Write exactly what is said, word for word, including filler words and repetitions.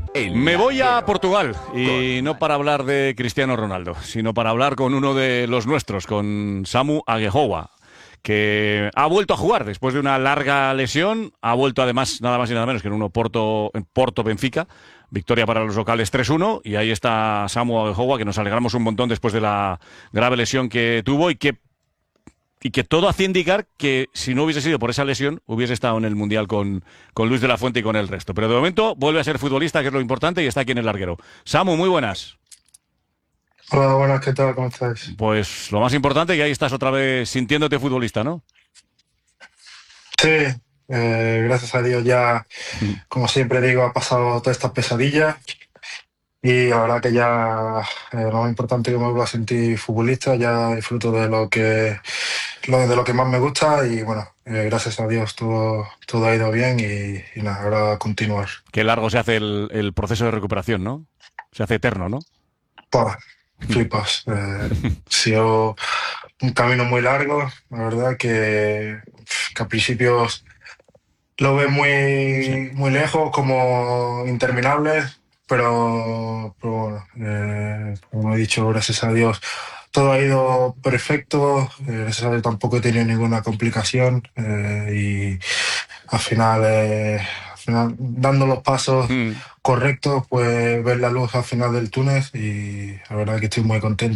Me voy a Portugal y no para hablar de Cristiano Ronaldo, sino para hablar con uno de los nuestros, con Samu Aguejoa, que ha vuelto a jugar después de una larga lesión. Ha vuelto además nada más y nada menos que en uno Porto, en Porto Benfica. Victoria para los locales tres uno, y ahí está Samu Aguejoa, que nos alegramos un montón después de la grave lesión que tuvo y que y que todo hacía indicar que si no hubiese sido por esa lesión, hubiese estado en el Mundial con, con Luis de la Fuente y con el resto. Pero de momento vuelve a ser futbolista, que es lo importante, y está aquí en el larguero. Samu, muy buenas. Hola, buenas, ¿qué tal? ¿Cómo estáis? Pues lo más importante, que ahí estás otra vez sintiéndote futbolista, ¿no? Sí, eh, gracias a Dios ya, como siempre digo, ha pasado todas estas pesadillas y la verdad que ya eh, lo más importante que me vuelvo a sentir futbolista, ya disfruto de lo que, lo, de lo que más me gusta y bueno, eh, gracias a Dios todo, todo ha ido bien y, y nada, ahora a continuar. Qué largo se hace el, el proceso de recuperación, ¿no? Se hace eterno, ¿no? Pah, flipas. Eh, ha sido un camino muy largo, la verdad que, que a principios lo ves Sí. muy, muy lejos, como interminable, pero, pero bueno, eh, como he dicho, gracias a Dios, todo ha ido perfecto, eh, gracias a Dios tampoco he tenido ninguna complicación eh, y al final, eh, al final, dando los pasos Mm. correctos, pues ver la luz al final del túnel y la verdad que estoy muy contento.